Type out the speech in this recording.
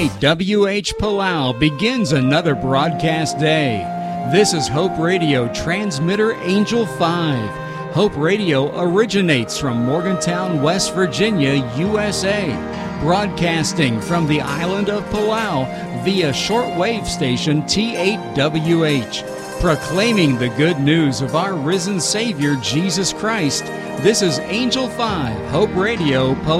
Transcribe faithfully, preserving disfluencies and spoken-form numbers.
eight W H Palau begins another broadcast day. This is Hope Radio Transmitter Angel five. Hope Radio originates from Morgantown, West Virginia, U S A, broadcasting from the island of Palau via shortwave station T eight W H. Proclaiming the good news of our risen Savior, Jesus Christ, this is Angel five, Hope Radio, Palau.